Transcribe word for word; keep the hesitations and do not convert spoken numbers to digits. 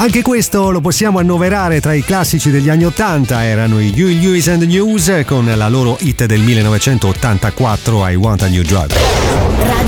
Anche questo lo possiamo annoverare tra i classici degli anni ottanta, erano i Huey Lewis and the News con la loro hit del millenovecentottantaquattro I Want a New Drug. Radio